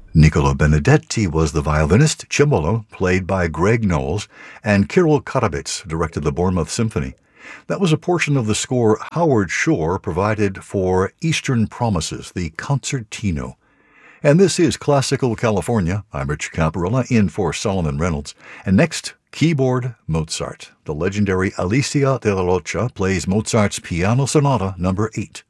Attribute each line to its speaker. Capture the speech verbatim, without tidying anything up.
Speaker 1: Niccolo Benedetti was the violinist, Cembalo, played by Greg Knowles, and Kirill Karabits directed the Bournemouth Symphony. That was a portion of the score Howard Shore provided for Eastern Promises, the Concertino. And this is Classical California. I'm Rich Caparella, in for Solomon Reynolds. And next, keyboard Mozart. The legendary Alicia de la Rocha plays Mozart's Piano Sonata number eight.